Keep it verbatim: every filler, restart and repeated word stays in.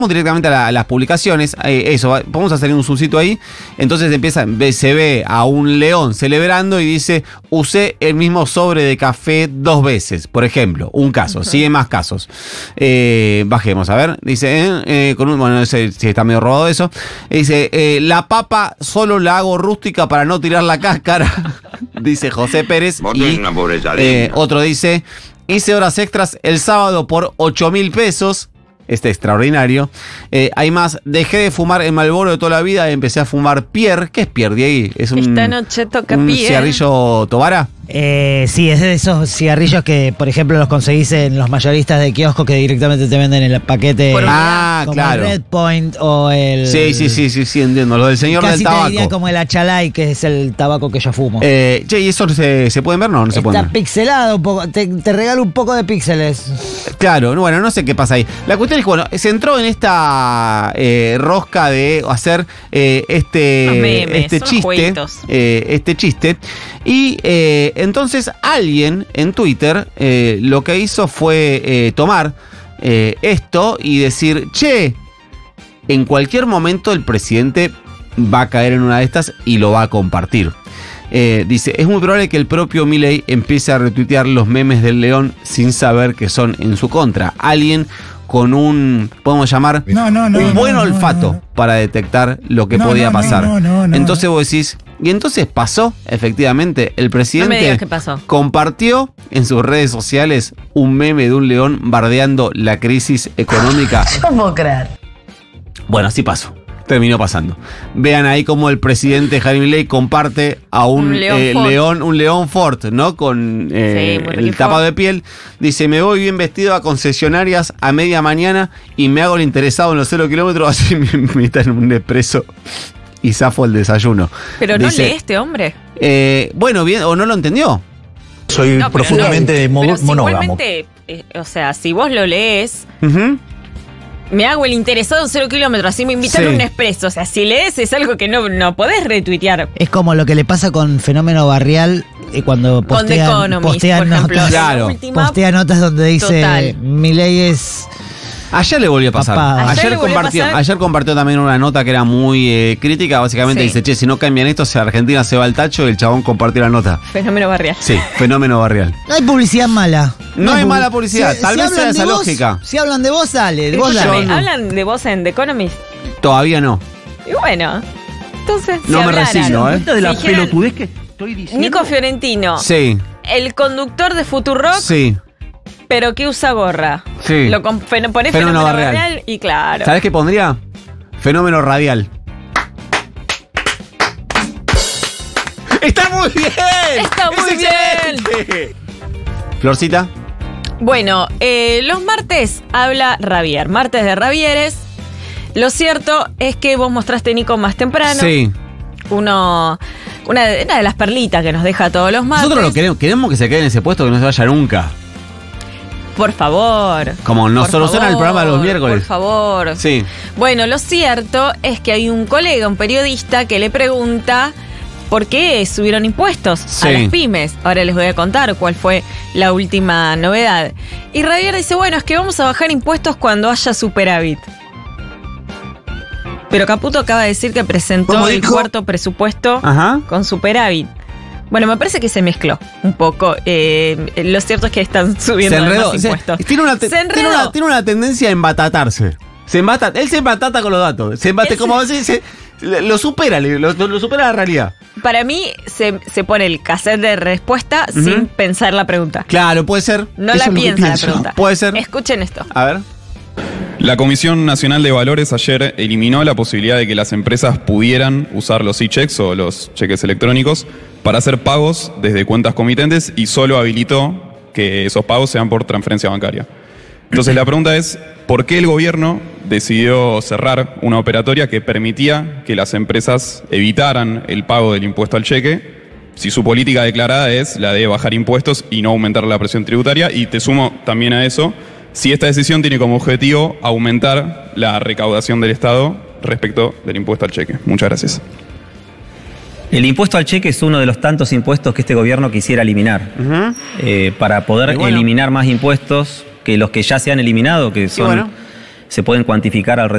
directamente a, la, a las publicaciones, eh, eso, vamos a hacer un zoomcito ahí, entonces empieza, se ve a un león celebrando y dice, usé el mismo sobre de café dos veces, por ejemplo, un caso, uh-huh. Sigue más casos. Eh, bajemos, a ver, dice, eh, eh, con un, bueno, no sé si está medio robado eso, dice, eh, la papa solo la hago rústica para no tirar la cáscara, dice José Pérez, y eh, otro dice, hice horas extras el sábado por ocho mil pesos. Este extraordinario. Eh, hay más, dejé de fumar el Marlboro de toda la vida y empecé a fumar Pierre. ¿Qué es Pierre, Diego? ¿Es un, Esta noche toca un Pierre. cigarrillo Tobara? Eh, sí, es de esos cigarrillos que, por ejemplo, los conseguís en los mayoristas de kiosco que directamente te venden en el paquete. Ah, como claro. el Red Point o el... Sí, sí, sí, sí, sí, entiendo. Lo del señor casi del tabaco. Te diría como el Achalay, que es el tabaco que yo fumo. Eh, che, ¿y eso se, se pueden ver? No, no se pueden Está ver. pixelado un poco, te, te regalo un poco de píxeles. Claro, bueno, no sé qué pasa ahí. La cuestión es que, bueno, se entró en esta eh, rosca de hacer eh, este, memes, este chiste. Eh, este chiste. Y eh, entonces alguien en Twitter eh, lo que hizo fue eh, tomar eh, esto y decir, che, en cualquier momento el presidente va a caer en una de estas y lo va a compartir. Eh, dice, es muy probable que el propio Milei empiece a retuitear los memes del león sin saber que son en su contra. Alguien con un, podemos llamar, no, no, no, un buen no, olfato no, no. para detectar lo que No, podía no, pasar. no, no, no, entonces no. vos decís, y entonces pasó, efectivamente, el presidente No me digas qué pasó. compartió en sus redes sociales un meme de un león bardeando la crisis económica. No puedo creer. Bueno, así pasó. Terminó pasando. Vean ahí cómo el presidente Jaime Milei comparte a un, Un león eh, Ford. león, un león Ford, ¿no? Con eh, Sí, muy el rico. tapado de piel. Dice, me voy bien vestido a concesionarias a media mañana y me hago el interesado en los cero kilómetros, así me invitan un expreso y zafo el desayuno. Pero no Dice, lee este hombre. eh, bueno, bien, o no lo entendió. Soy No, pero profundamente no, mo- pero si monógamo. igualmente, eh, o sea, si vos lo lees, Ujú. me hago el interesado en cero kilómetros, así me invitan Sí. a un expreso. O sea, si lees es algo que no, no podés retuitear. Es como lo que le pasa con Fenómeno Barrial eh, cuando Con The postean, Economist, postean por ejemplo. notas. Claro. La última, Postea notas donde dice Total. Milei es... Ayer le volvió a pasar. Papá. Ayer Ayer, le volvió a compartió, pasar. ayer compartió también una nota que era muy eh, crítica. Básicamente Sí. dice, che, si no cambian esto, si Argentina se va al tacho, y el chabón compartió la nota. Fenómeno barrial. Sí, fenómeno barrial. No hay publicidad mala. No hay pu- mala publicidad, tal vez hablan sea de esa vos, lógica. Si hablan de vos, dale. De vos Escúchame, dale. no. hablan de vos en The Economist. Todavía no. Y bueno, entonces. No si me hablaran, resigno, ¿eh? ¿Cuenta de la si dijeran, pelotudez que estoy diciendo? Nico Fiorentino, Sí, el conductor de Futurock, sí, pero que usa gorra. sí. Lo con, fen- ponés Fenómeno fenómeno barrial. barrial y claro. ¿Sabés qué pondría? Fenómeno radial. ¡Está muy bien! Está ¡Es muy excelente! Florcita. Bueno, eh, los martes habla Ravier. Martes de Ravieres. Lo cierto es que vos mostraste, Nico, más temprano. Sí. Uno, una, de, una de las perlitas que nos deja todos los martes. Nosotros lo queremos, queremos que se quede en ese puesto, que no se vaya nunca. Por favor. Como nos Por soluciona el favor, programa de los miércoles. Por favor. Sí. Bueno, lo cierto es que hay un colega, un periodista, que le pregunta por qué subieron impuestos Sí. a las pymes. Ahora les voy a contar cuál fue la última novedad. Y Javier dice, bueno, es que vamos a bajar impuestos cuando haya superávit. Pero Caputo acaba de decir que presentó ¿Cómo el dijo? cuarto presupuesto Ajá. con superávit. Bueno, me parece que se mezcló un poco. Eh, lo cierto es que están subiendo Se enredó. más Se- impuestos. tiene, una te- Se tiene, enredó. una, tiene una tendencia a embatatarse. Se embata, él se embatata con los datos. Se embate, Él se- como se, se- lo supera, lo, lo- lo supera la realidad. Para mí se, se pone el cassette de respuesta Ujú. sin pensar la pregunta. Claro, puede ser. No Eso la es lo que piensa la pienso. pregunta. Puede ser. Escuchen esto. A ver. La Comisión Nacional de Valores ayer eliminó la posibilidad de que las empresas pudieran usar los e-checks o los cheques electrónicos para hacer pagos desde cuentas comitentes y solo habilitó que esos pagos sean por transferencia bancaria. Entonces la pregunta es, ¿por qué el gobierno decidió cerrar una operatoria que permitía que las empresas evitaran el pago del impuesto al cheque si su política declarada es la de bajar impuestos y no aumentar la presión tributaria? Y te sumo también a eso, si esta decisión tiene como objetivo aumentar la recaudación del Estado respecto del impuesto al cheque. Muchas gracias. El impuesto al cheque es uno de los tantos impuestos que este gobierno quisiera eliminar. Ujú. Eh, para poder Y bueno. eliminar más impuestos que los que ya se han eliminado, que son bueno. se pueden cuantificar alrededor